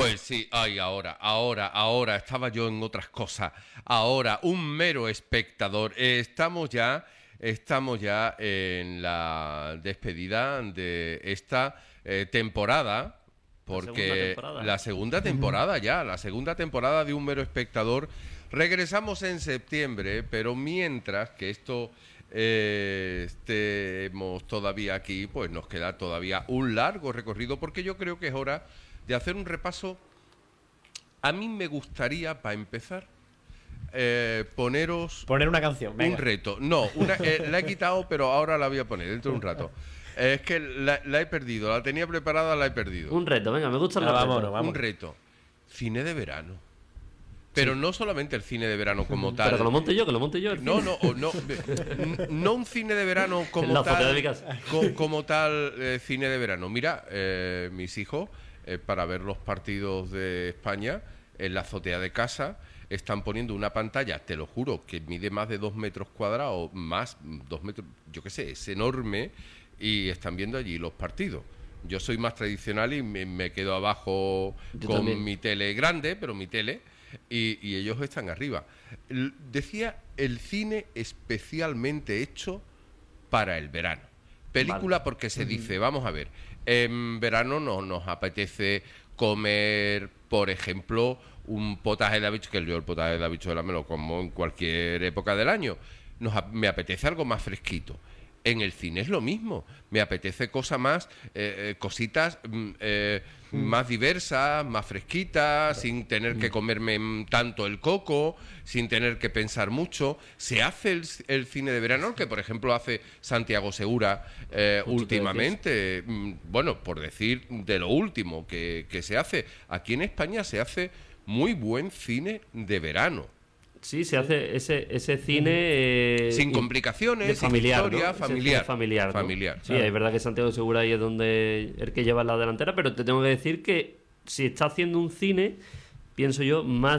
Pues sí, ay, ahora, estaba yo en otras cosas. Ahora, un mero espectador. Estamos ya en la despedida de esta temporada, La segunda porque temporada. la segunda temporada de un mero espectador. Regresamos en septiembre, pero mientras que esto estemos todavía aquí, pues nos queda todavía un largo recorrido, porque yo creo que es hora de hacer un repaso. A mí me gustaría, para empezar, poneros Poner una canción, un venga. reto. No, la he quitado, pero ahora la voy a poner dentro de un rato. Es que la he perdido, la tenía preparada, la he perdido. Un reto, venga, me gustan los Vámonos, retos. vamos. Un reto. Cine de verano. Pero no solamente el cine de verano como tal. Pero que lo monte yo, el No, cine. no un cine de verano En como la azotea tal, de mi casa. como tal cine de verano. Mira, mis hijos, para ver los partidos de España, en la azotea de casa, están poniendo una pantalla, te lo juro, que mide más de 2 metros cuadrados, más 2 metros, yo qué sé, es enorme, y están viendo allí los partidos. Yo soy más tradicional y me quedo abajo Yo con también. mi tele grande, pero mi tele, y ellos están arriba. Decía, el cine especialmente hecho para el verano. Película porque se dice, vamos a ver, en verano nos apetece comer, por ejemplo, un potaje de habichuelas, que yo el potaje de habichuelas me lo como en cualquier época del año. Me apetece algo más fresquito. En el cine es lo mismo. Me apetece cositas más diversas, más fresquitas, sin tener que comerme tanto el coco, sin tener que pensar mucho. Se hace el cine de verano, que por ejemplo hace Santiago Segura últimamente. Bueno, por decir de lo último que se hace. Aquí en España se hace muy buen cine de verano. Sí, se hace ese cine... Sin complicaciones, de familiar, sin historia, ¿no? Ese familiar. cine familiar, ¿no? Familiar, Sí, claro. es verdad que Santiago Segura ahí es donde el que lleva la delantera, pero te tengo que decir que si está haciendo un cine, pienso yo, más